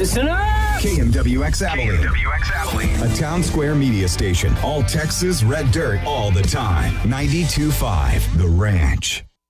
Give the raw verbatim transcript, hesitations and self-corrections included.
Listen up! K M W X Abilene. K M W X Abilene. A Town Square media station. All Texas, red dirt, all the time. ninety-two point five The Ranch.